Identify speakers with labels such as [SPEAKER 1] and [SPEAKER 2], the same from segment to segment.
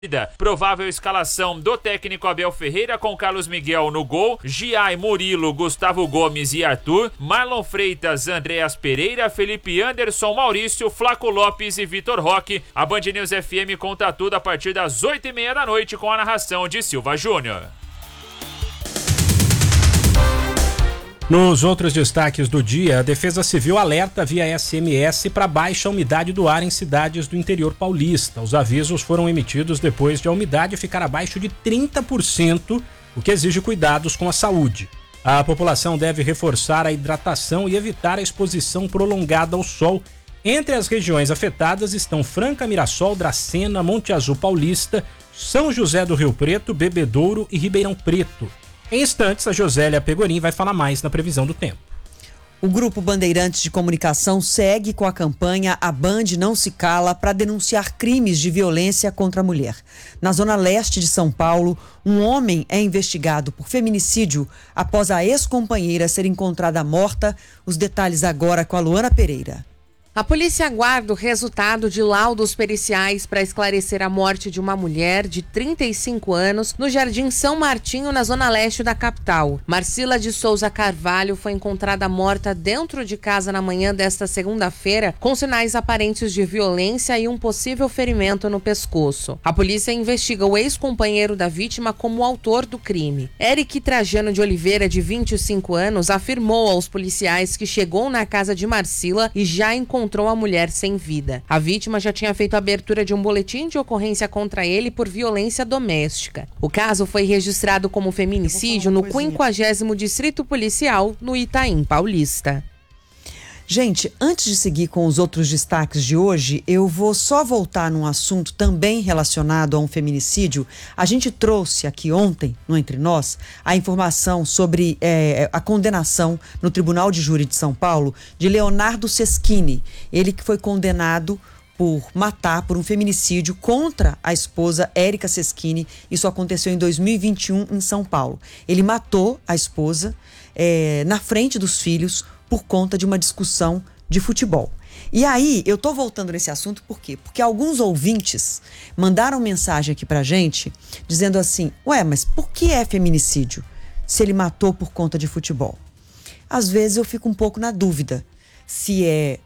[SPEAKER 1] Provável escalação do técnico Abel Ferreira com Carlos Miguel no gol, Giai, Murilo, Gustavo Gomes e Arthur, Marlon Freitas, Andreas Pereira, Felipe Anderson, Maurício, Flaco Lopes e Vitor Roque. A Band News FM conta tudo a partir das 8h30 da noite com a narração de Silva Júnior.
[SPEAKER 2] Nos outros destaques do dia, a Defesa Civil alerta via SMS para baixa umidade do ar em cidades do interior paulista. Os avisos foram emitidos depois de a umidade ficar abaixo de 30%, o que exige cuidados com a saúde. A população deve reforçar a hidratação e evitar a exposição prolongada ao sol. Entre as regiões afetadas estão Franca, Mirassol, Dracena, Monte Azul Paulista, São José do Rio Preto, Bebedouro e Ribeirão Preto. Em instantes, a Josélia Pegorim vai falar mais na previsão do tempo.
[SPEAKER 3] O Grupo Bandeirantes de Comunicação segue com a campanha A Band Não Se Cala para denunciar crimes de violência contra a mulher. Na zona leste de São Paulo, um homem é investigado por feminicídio após a ex-companheira ser encontrada morta. Os detalhes agora com a Luana Pereira.
[SPEAKER 4] A polícia aguarda o resultado de laudos periciais para esclarecer a morte de uma mulher de 35 anos no Jardim São Martinho, na zona leste da capital. Marcila de Souza Carvalho foi encontrada morta dentro de casa na manhã desta segunda-feira, com sinais aparentes de violência e um possível ferimento no pescoço. A polícia investiga o ex-companheiro da vítima como o autor do crime. Eric Trajano de Oliveira, de 25 anos, afirmou aos policiais que chegou na casa de Marcila e já encontrou a mulher sem vida. A vítima já tinha feito a abertura de um boletim de ocorrência contra ele por violência doméstica. O caso foi registrado como feminicídio no 50º Distrito Policial, no Itaim Paulista.
[SPEAKER 3] Gente, antes de seguir com os outros destaques de hoje, eu vou só voltar num assunto também relacionado a um feminicídio. A gente trouxe aqui ontem, no Entre Nós, a informação sobre a condenação no Tribunal de Júri de São Paulo de Leonardo Seschini. Ele que foi condenado por um feminicídio contra a esposa Érica Seschini. Isso aconteceu em 2021 em São Paulo. Ele matou a esposa na frente dos filhos por conta de uma discussão de futebol. E aí, eu tô voltando nesse assunto por quê? Porque alguns ouvintes mandaram mensagem aqui pra gente dizendo assim, mas por que é feminicídio se ele matou por conta de futebol? Às vezes eu fico um pouco na dúvida se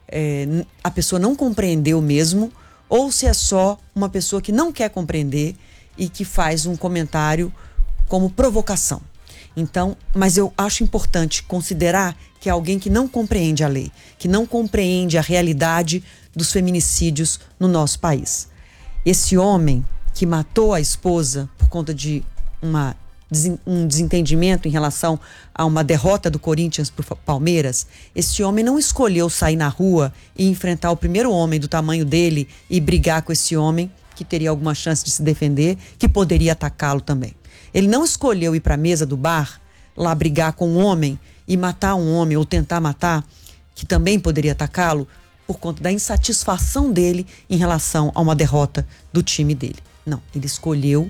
[SPEAKER 3] a pessoa não compreendeu mesmo ou se é só uma pessoa que não quer compreender e que faz um comentário como provocação. Então, mas eu acho importante considerar que é alguém que não compreende a lei, que não compreende a realidade dos feminicídios no nosso país. Esse homem que matou a esposa por conta de um desentendimento em relação a uma derrota do Corinthians para o Palmeiras, esse homem não escolheu sair na rua e enfrentar o primeiro homem do tamanho dele e brigar com esse homem que teria alguma chance de se defender, que poderia atacá-lo também. Ele não escolheu ir para a mesa do bar, lá brigar com um homem e matar um homem ou tentar matar, que também poderia atacá-lo, por conta da insatisfação dele em relação a uma derrota do time dele. Não, ele escolheu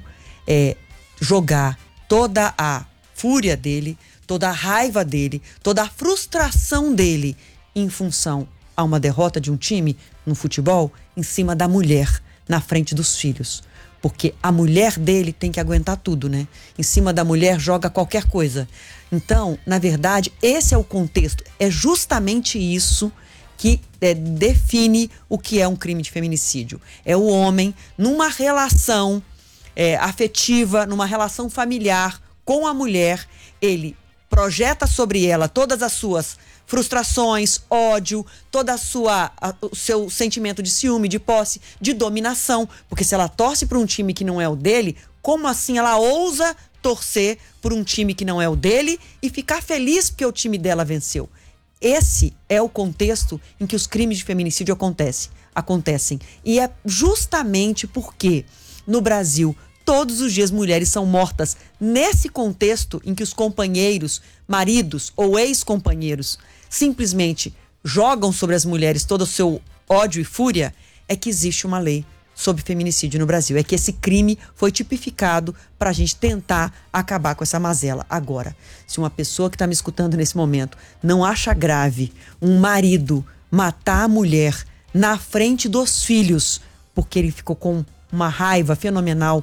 [SPEAKER 3] jogar toda a fúria dele, toda a raiva dele, toda a frustração dele em função a uma derrota de um time no futebol em cima da mulher, na frente dos filhos. Porque a mulher dele tem que aguentar tudo, né? Em cima da mulher joga qualquer coisa. Então, na verdade, esse é o contexto. É justamente isso que define o que é um crime de feminicídio. É o homem numa relação afetiva, numa relação familiar com a mulher, ele projeta sobre ela todas as suas frustrações, ódio, o seu sentimento de ciúme, de posse, de dominação. Porque se ela torce para um time que não é o dele, como assim ela ousa torcer por um time que não é o dele e ficar feliz porque o time dela venceu? Esse é o contexto em que os crimes de feminicídio acontecem. E é justamente porque no Brasil todos os dias mulheres são mortas nesse contexto em que os companheiros, maridos ou ex-companheiros simplesmente jogam sobre as mulheres todo o seu ódio e fúria, é que existe uma lei sobre feminicídio no Brasil. É que esse crime foi tipificado para a gente tentar acabar com essa mazela. Agora, se uma pessoa que está me escutando nesse momento não acha grave um marido matar a mulher na frente dos filhos porque ele ficou com uma raiva fenomenal